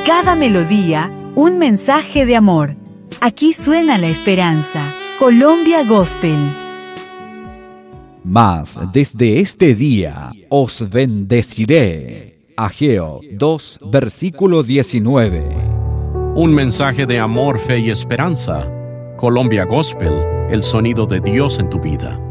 Cada melodía, un mensaje de amor. Aquí suena la esperanza. Colombia Gospel. Mas desde este día os bendeciré. Ageo 2, versículo 19. Un mensaje de amor, fe y esperanza. Colombia Gospel, el sonido de Dios en tu vida.